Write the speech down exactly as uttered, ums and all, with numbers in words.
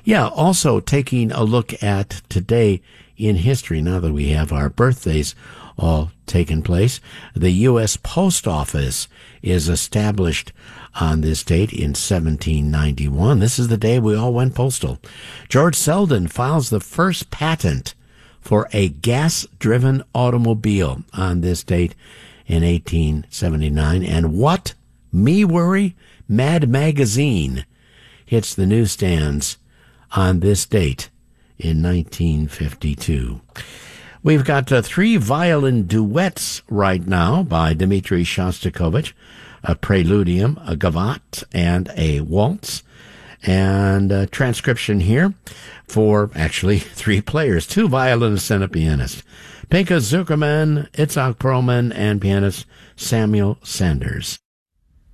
Yeah, also taking a look at today in history, now that we have our birthdays all taken place, the U S Post Office is established on this date in seventeen ninety-one. This is the day we all went postal. George Selden files the first patent for a gas-driven automobile on this date in eighteen seventy-nine. And what? Me worry? Mad Magazine hits the newsstands on this date in nineteen fifty-two. We've got uh, three violin duets right now by Dmitri Shostakovich, a preludium, a gavotte, and a waltz. And a transcription here for actually three players, two violinists and a pianist. Pinchas Zukerman, Itzhak Perlman, and pianist Samuel Sanders.